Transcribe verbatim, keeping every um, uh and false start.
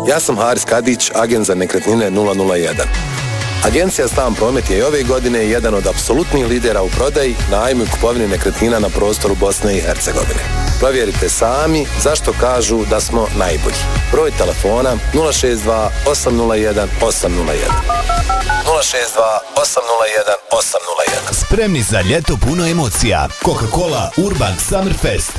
Ja sam Haris Kadić, agent za nekretnine nula nula jedan. Agencija Stan Promet je i ove godine jedan od apsolutnih lidera u prodaji, najmu i kupovini nekretnina na prostoru Bosne i Hercegovine. Provjerite sami zašto kažu da smo najbolji. Broj telefona nula šest dva osam nula jedan osam nula jedan. nula šest dva osam nula jedan osam nula jedan. Spremni za ljeto puno emocija. Coca-Cola Urban Summer Fest.